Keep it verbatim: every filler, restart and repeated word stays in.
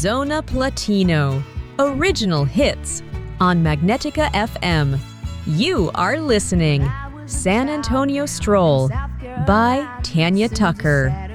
Zona Platino, original hits on Magnetica F M. You are listening San Antonio Stroll by Tanya Tucker.